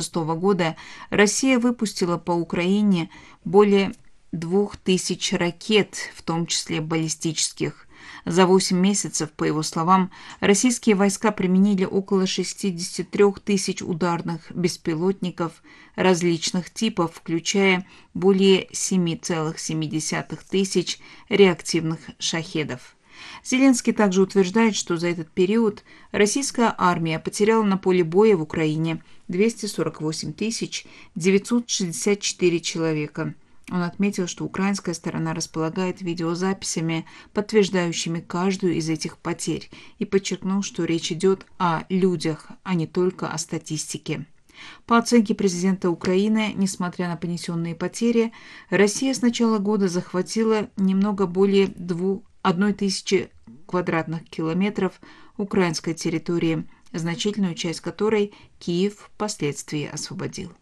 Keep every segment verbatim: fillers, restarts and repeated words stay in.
шестого года Россия выпустила по Украине более двух тысяч ракет, в том числе баллистических. За восемь месяцев, по его словам, российские войска применили около шестидесяти трёх тысяч ударных беспилотников различных типов, включая более семи целых семи десятых тысяч реактивных шахедов. Зеленский также утверждает, что за этот период российская армия потеряла на поле боя в Украине двести сорок восемь тысяч девятьсот шестьдесят четыре человека. Он отметил, что украинская сторона располагает видеозаписями, подтверждающими каждую из этих потерь, и подчеркнул, что речь идет о людях, а не только о статистике. По оценке президента Украины, несмотря на понесенные потери, Россия с начала года захватила немного более двух одной тысячи квадратных километров украинской территории, значительную часть которой Киев впоследствии освободил.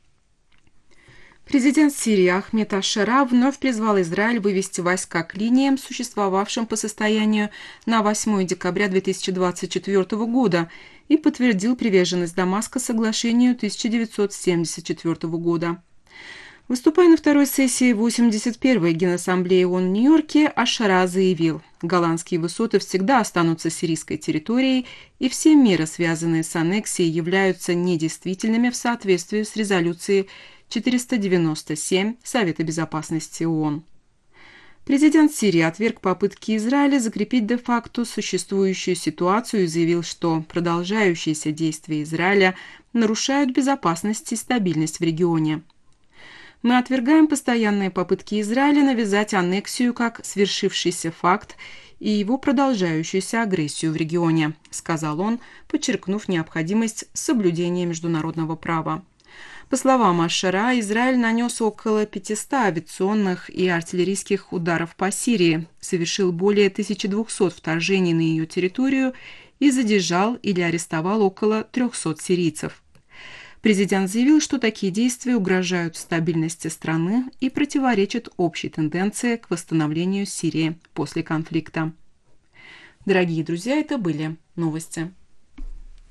Президент Сирии Ахмед аш-Шара вновь призвал Израиль вывести войска к линиям, существовавшим по состоянию на восьмое декабря две тысячи двадцать четвёртого года, и подтвердил приверженность Дамаска соглашению тысяча девятьсот семьдесят четвёртого года. Выступая на второй сессии восемьдесят первой Генассамблеи ООН в Нью-Йорке, аш-Шара заявил: «Голландские высоты всегда останутся сирийской территорией, и все меры, связанные с аннексией, являются недействительными в соответствии с резолюцией четыреста девяносто семь Совета Безопасности ООН». Президент Сирии отверг попытки Израиля закрепить де-факто существующую ситуацию и заявил, что продолжающиеся действия Израиля нарушают безопасность и стабильность в регионе. «Мы отвергаем постоянные попытки Израиля навязать аннексию как свершившийся факт и его продолжающуюся агрессию в регионе», сказал он, подчеркнув необходимость соблюдения международного права. По словам аш-Шара, Израиль нанес около пятисот авиационных и артиллерийских ударов по Сирии, совершил более тысячи двухсот вторжений на ее территорию и задержал или арестовал около трёхсот сирийцев. Президент заявил, что такие действия угрожают стабильности страны и противоречат общей тенденции к восстановлению Сирии после конфликта. Дорогие друзья, это были новости.